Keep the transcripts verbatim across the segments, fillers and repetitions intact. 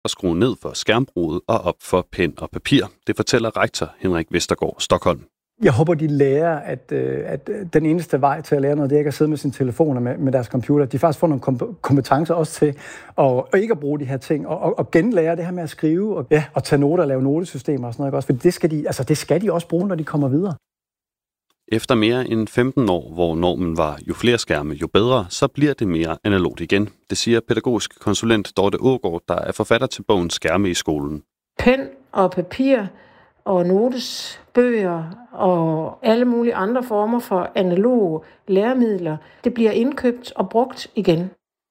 at skrue ned for skærmbruget og op for pen og papir. Det fortæller rektor Henrik Vestergaard Stockholm. Jeg håber, de lærer, at, at den eneste vej til at lære noget, det er ikke at sidde med sine telefoner med, med deres computer. De faktisk får nogle kompetencer også til at, at ikke at bruge de her ting, og, og, og genlære det her med at skrive, og, ja, og tage noter og lave notesystemer og sådan noget. Også, for det skal, de, altså, det skal de også bruge, når de kommer videre. Efter mere end femten år, hvor normen var jo flere skærme, jo bedre, så bliver det mere analogt igen. Det siger pædagogisk konsulent Dorte Aagaard, der er forfatter til bogen Skærme i skolen. Pen og papir og notesbøger og alle mulige andre former for analoge læremidler, det bliver indkøbt og brugt igen.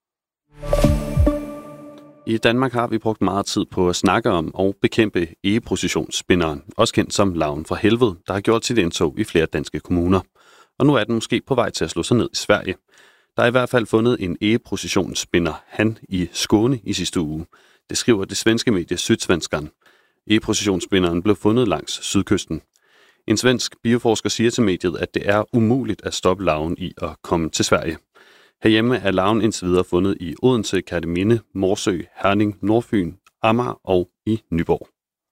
I Danmark har vi brugt meget tid på at snakke om og bekæmpe egepositionsspinderen, også kendt som larven fra helvede, der har gjort sit indtog i flere danske kommuner. Og nu er den måske på vej til at slå sig ned i Sverige. Der er i hvert fald fundet en egepositionsspinder, han i Skåne i sidste uge. Det skriver det svenske medie Sydsvenskan. Egepositionsspinderen blev fundet langs sydkysten. En svensk bioforsker siger til mediet, at det er umuligt at stoppe larven i at komme til Sverige. Herhjemme er larven indtil videre fundet i Odense, Kerteminde, Morsø, Herning, Nordfyn, Amager og i Nyborg.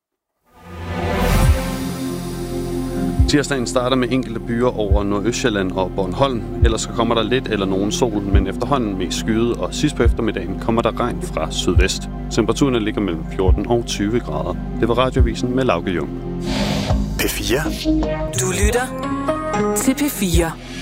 Tirsdagen starter med enkelte byer over Nordøstsjælland og Bornholm. Ellers så kommer der lidt eller nogen sol, men efterhånden mest skyet, og sidst på eftermiddagen kommer der regn fra sydvest. Temperaturerne ligger mellem fjorten og tyve grader. Det var Radioavisen med Lauke Jung. P fire. Du lytter til P fire.